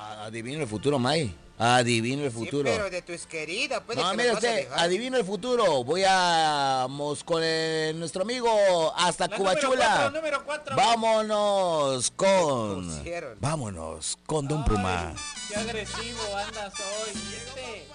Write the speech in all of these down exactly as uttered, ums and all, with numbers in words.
Adivino el futuro, May. Adivino el futuro. Sí, pero de tus queridas, pues. No, mire usted, adivino el futuro. Voy a... Vamos con el- nuestro amigo hasta La Cubachula. número cuatro, número cuatro. Vámonos con... pusieron. Vámonos con Don Pluma. Qué agresivo andas hoy. Este.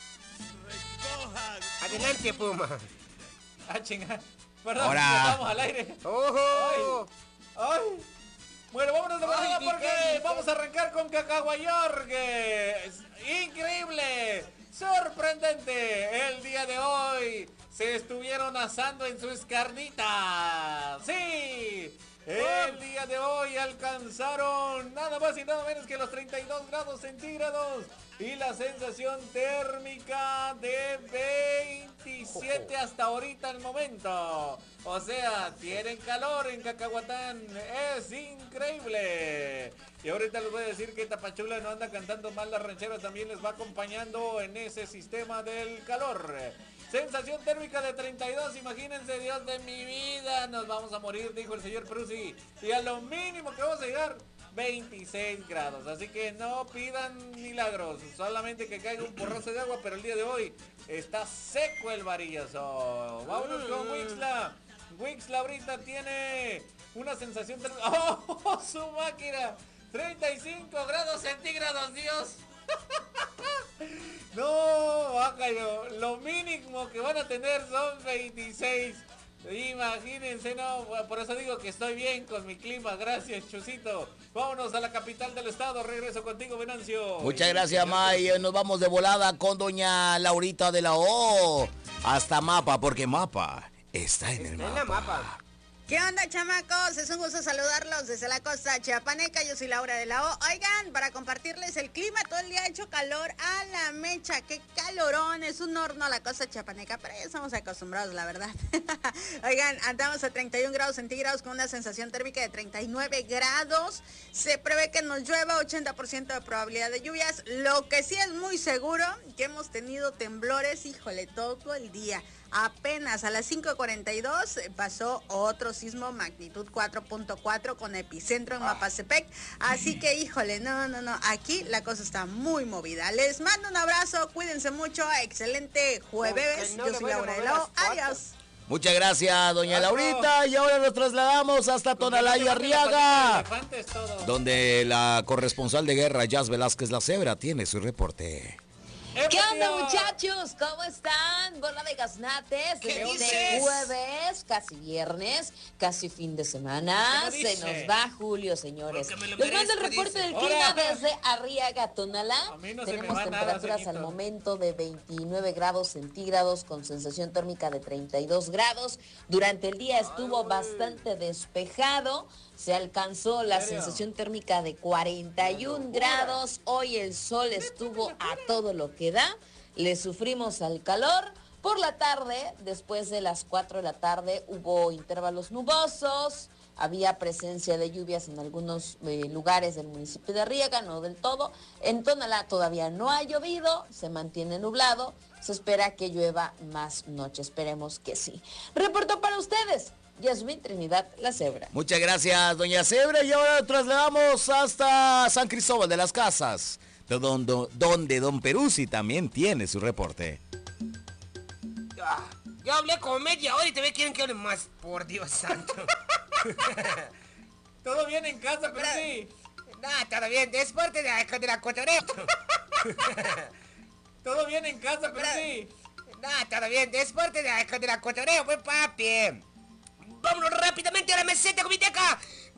Adelante, Puma. Ah, chingada. Perdón, Ahora. estamos al aire. ¡Ojo! Ay. Ay. Bueno, vámonos de Ay, volada di porque qué, di vamos a arrancar con Cacahuayorgue. Increíble, sorprendente. El día de hoy se estuvieron asando en sus carnitas. Sí. El día de hoy alcanzaron nada más y nada menos que los treinta y dos grados centígrados y la sensación térmica de veintisiete hasta ahorita el momento. O sea, tienen calor en Cacahuatán, es increíble. Y ahorita les voy a decir que Tapachula no anda cantando mal, las rancheras también les va acompañando en ese sistema del calor. Sensación térmica de treinta y dos, imagínense, Dios de mi vida, nos vamos a morir, dijo el señor Prusi. Y a lo mínimo que vamos a llegar, veintiséis grados. Así que no pidan milagros, solamente que caiga un porrazo de agua, pero el día de hoy está seco el varillazo. Vámonos con Wixla. Wixla ahorita tiene una sensación térmica. ¡Oh, su máquina! treinta y cinco grados centígrados, Dios. No, bájalo. Lo mínimo que van a tener son veintiséis. Imagínense, no, por eso digo que estoy bien con mi clima. Gracias, Chusito. Vámonos a la capital del estado. Regreso contigo, Venancio. Muchas gracias, May. Nos vamos de volada con doña Laurita de la O. Hasta Mapa, porque Mapa está en el Está en mapa. la mapa. ¿Qué onda, chamacos? Es un gusto saludarlos desde la costa chiapaneca. Yo soy Laura de la O. Oigan, para compartirles el clima, todo el día ha hecho calor a la mecha. ¡Qué calorón! Es un horno a la costa chiapaneca, pero ya estamos acostumbrados, la verdad. Oigan, andamos a treinta y un grados centígrados con una sensación térmica de treinta y nueve grados. Se prevé que nos llueva, ochenta por ciento de probabilidad de lluvias. Lo que sí es muy seguro, que hemos tenido temblores, híjole, todo el día. Apenas a las cinco cuarenta y dos pasó otro sismo magnitud cuatro punto cuatro con epicentro en Mapastepec. Así que, híjole, no, no, no, aquí la cosa está muy movida. Les mando un abrazo, cuídense mucho, excelente jueves. No Yo le soy vayan a Laura de mover la O. las patas. Adiós. Muchas gracias, doña Laurita. Y ahora nos trasladamos hasta Tonalá y Arriaga, Elefantes todos. donde la corresponsal de guerra, Jazz Velázquez La Cebra, tiene su reporte. ¿Qué onda, muchachos? ¿Cómo están? Bola de gaznates. ¿Qué Desde dices? jueves, casi viernes, casi fin de semana. ¿Qué me Se dice? nos va julio, señores. Porque me lo Les mando el merezco, reporte dice. del clima Ahora. desde Arriaga, Tonalá. A mí no se me Tenemos va nada, temperaturas al ceñito. momento de veintinueve grados centígrados con sensación térmica de treinta y dos grados. Durante el día estuvo bastante despejado. Se alcanzó la ¿En serio? sensación térmica de cuarenta y un grados. Hoy el sol estuvo a todo lo que da. Le sufrimos al calor. Por la tarde, después de las cuatro de la tarde, hubo intervalos nubosos. Había presencia de lluvias en algunos eh, lugares del municipio de Arriaga, no del todo. En Tonalá todavía no ha llovido, se mantiene nublado. Se espera que llueva más noche, esperemos que sí. Reportó para ustedes, Yasmín Trinidad La Cebra. Muchas gracias, doña Cebra. Y ahora nos trasladamos hasta San Cristóbal de las Casas, de donde, donde don Peruzzi también tiene su reporte. Ah, yo hablé como media hora y te ve quieren que hable más. Por Dios santo. Todo bien en casa, pero sí. No, todo bien. Es parte de la, de la cotorreo. Todo bien en casa, pero sí. No, todo bien. Es parte de la, de la cotorreo, pues, papi. Vámonos rápidamente a la meseta, comiteca.